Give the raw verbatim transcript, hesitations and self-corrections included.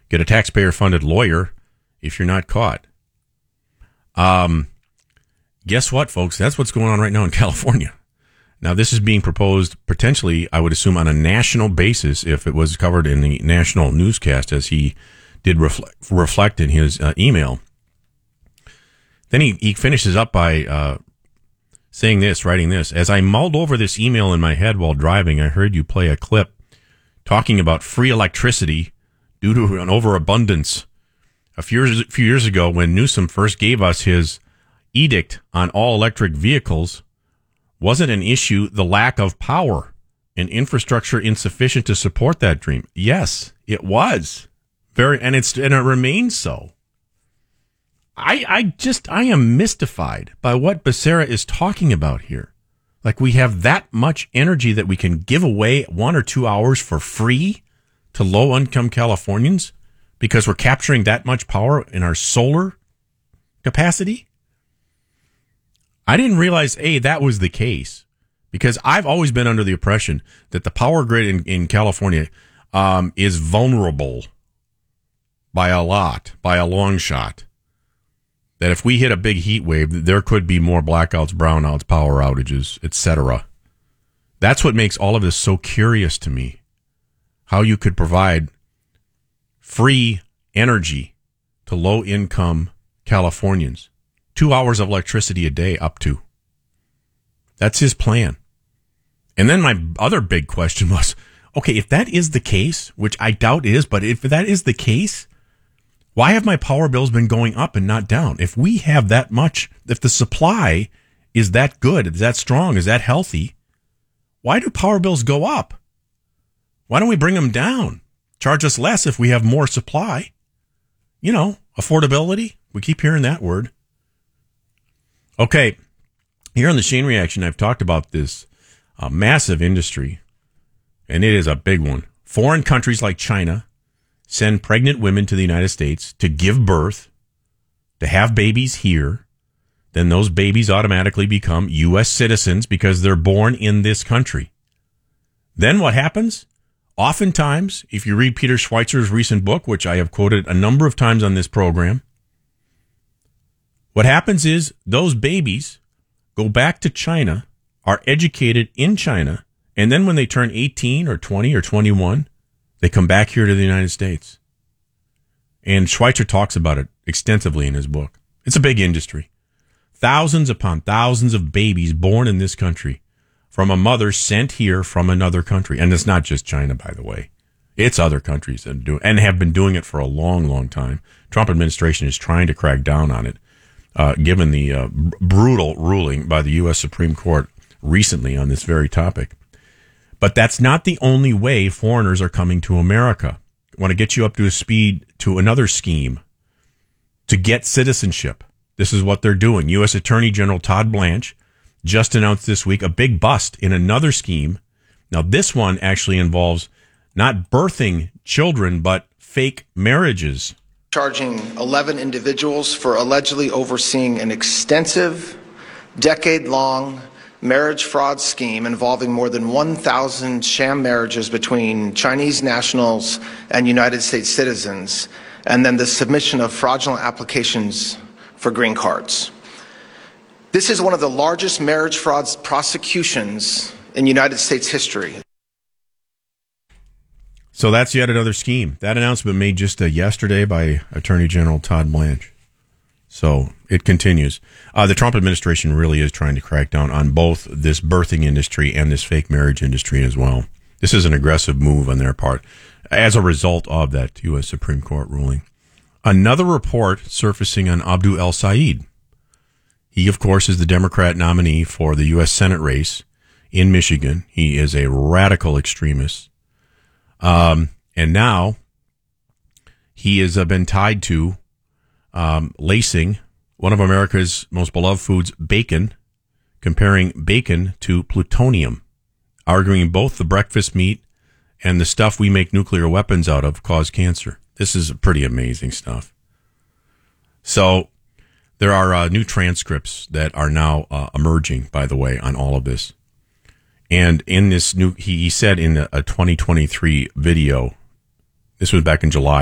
get a taxpayer-funded lawyer if you're not caught. Um, guess what, folks? That's what's going on right now in California. Now, this is being proposed potentially, I would assume, on a national basis if it was covered in the national newscast, as he did reflect, reflect in his uh, email. Then he, he finishes up by uh, saying this, writing this. As I mulled over this email in my head while driving, I heard you play a clip talking about free electricity due to an overabundance. A few years, a few years ago, when Newsom first gave us his edict on all electric vehicles, wasn't an issue the lack of power and infrastructure insufficient to support that dream? Yes, it was. Very, and it's and it remains so. I I just I am mystified by what Becerra is talking about here. Like, we have that much energy that we can give away one or two hours for free to low-income Californians because we're capturing that much power in our solar capacity? I didn't realize, A, that was the case, because I've always been under the impression that the power grid in, in California um, is vulnerable by a lot, by a long shot. That if we hit a big heat wave, there could be more blackouts, brownouts, power outages, et cetera. That's what makes all of this so curious to me. How you could provide free energy to low-income Californians. Two hours of electricity a day up to. That's his plan. And then my other big question was, okay, if that is the case, which I doubt is, but if that is the case, why have my power bills been going up and not down? If we have that much, if the supply is that good, is that strong, is that healthy, why do power bills go up? Why don't we bring them down? Charge us less if we have more supply. You know, affordability. We keep hearing that word. Okay, here on the Shane Reaction, I've talked about this uh, massive industry, and it is a big one. Foreign countries like China send pregnant women to the United States to give birth, to have babies here. Then those babies automatically become U S citizens because they're born in this country. Then what happens? Oftentimes, if you read Peter Schweitzer's recent book, which I have quoted a number of times on this program, what happens is those babies go back to China, are educated in China, and then when they turn eighteen or twenty or twenty-one, they come back here to the United States. And Schweitzer talks about it extensively in his book. It's a big industry. Thousands upon thousands of babies born in this country from a mother sent here from another country. And it's not just China, by the way. It's other countries that do and have been doing it for a long, long time. Trump administration is trying to crack down on it. Uh, given the uh, brutal ruling by the U S Supreme Court recently on this very topic. But that's not the only way foreigners are coming to America. I want to get you up to a speed to another scheme to get citizenship. This is what they're doing. U S Attorney General Todd Blanche just announced this week a big bust in another scheme. Now, this one actually involves not birthing children, but fake marriages. Charging eleven individuals for allegedly overseeing an extensive, decade-long marriage fraud scheme involving more than one thousand sham marriages between Chinese nationals and United States citizens, and then the submission of fraudulent applications for green cards. This is one of the largest marriage fraud prosecutions in United States history. So that's yet another scheme. That announcement made just uh, yesterday by Attorney General Todd Blanche. So it continues. Uh, the Trump administration really is trying to crack down on both this birthing industry and this fake marriage industry as well. This is an aggressive move on their part as a result of that U S Supreme Court ruling. Another report surfacing on Abdul El-Sayed. He, of course, is the Democrat nominee for the U S Senate race in Michigan. He is a radical extremist. Um, and now he has uh, been tied to um, lacing one of America's most beloved foods, bacon, comparing bacon to plutonium, arguing both the breakfast meat and the stuff we make nuclear weapons out of cause cancer. This is pretty amazing stuff. So there are uh, new transcripts that are now uh, emerging, by the way, on all of this. And in this new, he, he said in a twenty twenty-three video, this was back in July,